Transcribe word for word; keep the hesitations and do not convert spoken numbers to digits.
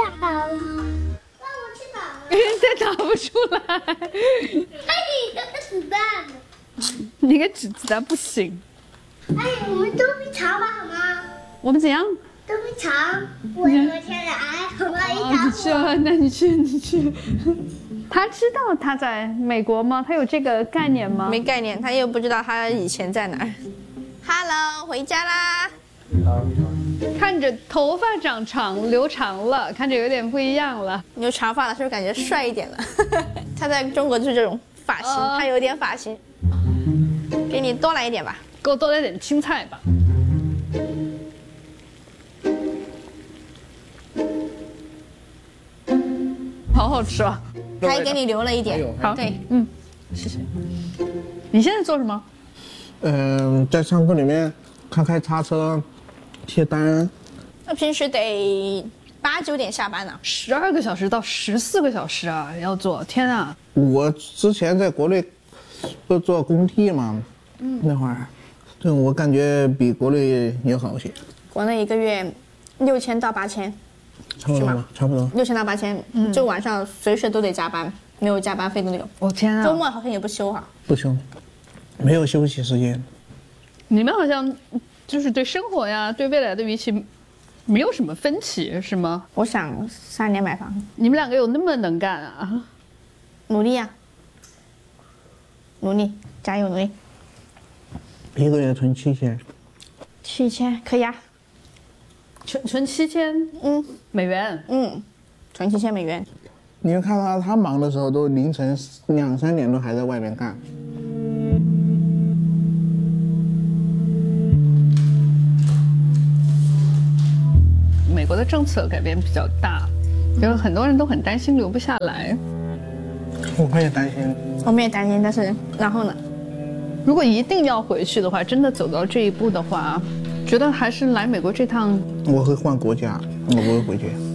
打了，让我去打了。 再打不出来。 哎，这个子弹。 你个纸子弹不行。 哎，我们捉迷藏吧，好吗？ 我们怎样？ 捉迷藏，我我先来，我来一哦， 打你去啊，那你去，你去。他知道他在美国吗？他有这个概念吗？ 没概念，他又不知道他以前在哪儿。Hello， 回家啦。 看着头发长长留长了，看着有点不一样了。 你有长发了，是不是感觉帅一点了？他在中国就是这种发型， 呃他有点发型。给你多来一点吧。 给我多来点青菜吧。好好吃啊！ 还给你留了一点。 好， 对， 嗯，谢谢。你现在做什么？ 嗯，在仓库里面开开叉车，贴单。 那平时得八九点下班呢。 十二个小时到十四个小时啊，要做！天啊！ 我之前在国内不是做工地嘛，嗯，那会儿，对我感觉比国内也好些。 国内一个月六千到八千， 差不多吧，差不多。 六千到八千，就晚上随时都得加班，没有加班费的那种。 我、天啊！ 周末好像也不休哈。 不休，没有休息时间。 你们好像就是对生活呀、对未来的预期没有什么分歧，是吗？ 我想三年买房， 你们两个有那么能干啊？ 努力呀、努力，加油努力。 一个月存七千， 七千可以啊。 存存七千嗯美元， 嗯，存七千美元。 你们看到他忙的时候都凌晨两三点都还在外面干。 美国的政策改变比较大，有很多人都很担心留不下来。 我也担心。 我们也担心，但是然后呢？ 如果一定要回去的话，真的走到这一步的话，觉得还是来美国这趟。 我会换国家，我不会回去。